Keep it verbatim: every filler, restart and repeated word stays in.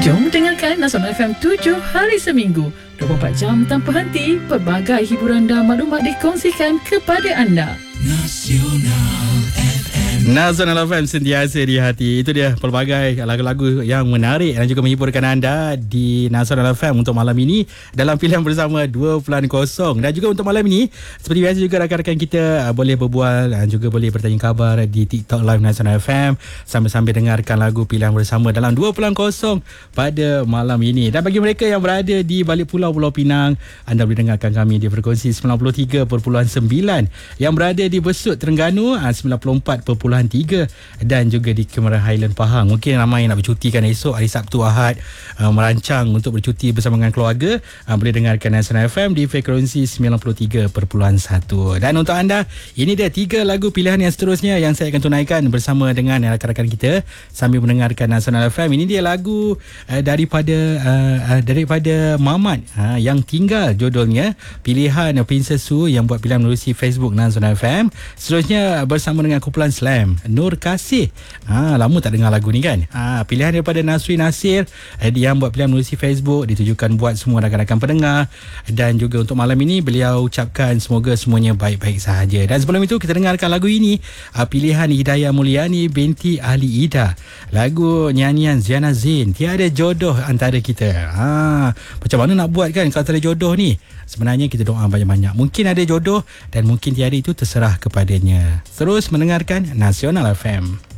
Jom dengarkan Nasional F M tujuh hari seminggu, dua puluh empat jam tanpa henti. Pelbagai hiburan dan maklumat dikongsikan kepada anda. Nasional F M. Nasional F M, sentiasa di hati. Itu dia pelbagai lagu-lagu yang menarik dan juga menghiburkan anda di Nasional F M untuk malam ini dalam pilihan bersama dua kosong. Dan juga untuk malam ini, seperti biasa juga rakan-rakan kita boleh berbual dan juga boleh bertanya khabar di TikTok Live Nasional F M sambil-sambil dengarkan lagu pilihan bersama dalam dua kosong pada malam ini. Dan bagi mereka yang berada di balik pulau Pulau Pinang, anda boleh dengarkan kami di frekuensi sembilan puluh tiga perpuluhan sembilan, yang berada di Besut Terengganu sembilan puluh empat perpuluhan tiga, dan juga di Kemaran Highland Pahang. Mungkin ramai yang nak bercuti kan esok hari Sabtu Ahad, uh, merancang untuk bercuti bersama dengan keluarga, uh, boleh dengarkan Nasional F M di frekuensi sembilan puluh tiga perpuluhan satu. Dan untuk anda, ini dia tiga lagu pilihan yang seterusnya yang saya akan tunaikan bersama dengan rakan-rakan kita sambil mendengarkan Nasional F M. Ini dia lagu uh, daripada uh, uh, daripada Mamat, uh, yang tinggal judulnya, pilihan Princess Su yang buat pilihan melalui Facebook Nasional F M. Seterusnya bersama dengan kumpulan Slam, Nur Kasih. Ha, lama tak dengar lagu ni kan. Ha, pilihan daripada Nasri Nasir eh, yang buat pilihan melalui Facebook, ditujukan buat semua rakan-rakan pendengar. Dan juga untuk malam ini beliau ucapkan semoga semuanya baik-baik sahaja. Dan sebelum itu kita dengarkan lagu ini, ha, pilihan Hidayah Mulyani binti Ali Ida, lagu nyanyian Ziana Zain, Tiada Jodoh Antara Kita. Ha, macam mana nak buat kan kalau tak ada jodoh ni? Sebenarnya kita doa banyak-banyak. Mungkin ada jodoh dan mungkin tiada, itu terserah kepadanya. Terus mendengarkan Nasional F M.